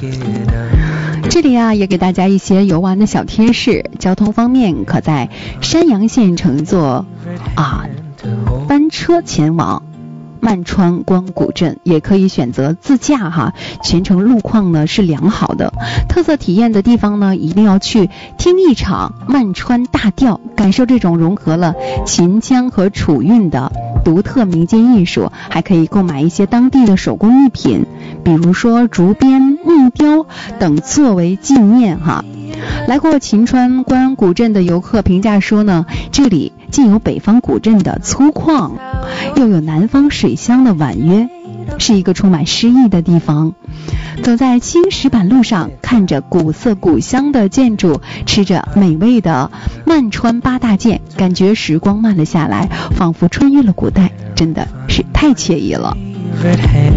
这里啊，也给大家一些游玩的小贴士。交通方面，可在山阳县乘坐班车前往曼川关古镇，也可以选择自驾哈，全程路况呢是良好的。特色体验的地方呢，一定要去听一场曼川大调，感受这种融合了秦腔和楚韵的独特民间艺术。还可以购买一些当地的手工艺品，比如说竹编、木雕等作为纪念哈。来过秦川关古镇的游客评价说呢，这里既有北方古镇的粗犷，又有南方水乡的婉约，是一个充满诗意的地方。走在青石板路上，看着古色古香的建筑，吃着美味的曼川八大件，感觉时光慢了下来，仿佛穿越了古代，真的是太惬意了。